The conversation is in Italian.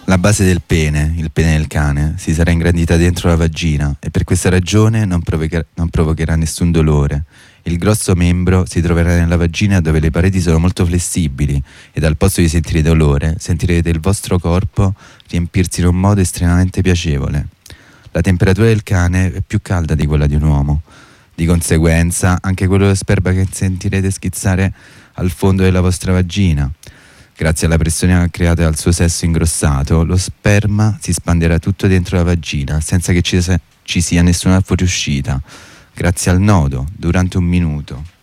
La base del pene, il pene del cane, si sarà ingrandita dentro la vagina e per questa ragione non provocherà nessun dolore. Il grosso membro si troverà nella vagina dove le pareti sono molto flessibili ed al posto di sentire dolore sentirete il vostro corpo riempirsi in un modo estremamente piacevole. La temperatura del cane è più calda di quella di un uomo. Di conseguenza anche quello dello sperma che sentirete schizzare al fondo della vostra vagina. Grazie alla pressione creata dal suo sesso ingrossato, lo sperma si espanderà tutto dentro la vagina senza che ci sia nessuna fuoriuscita, grazie al nodo, durante un minuto.